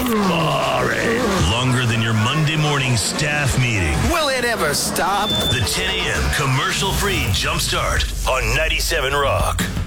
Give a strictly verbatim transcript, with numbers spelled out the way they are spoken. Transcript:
Boring. Longer than your Monday morning staff meeting. Will it ever stop? The ten a.m. commercial-free Jumpstart on ninety-seven Rock.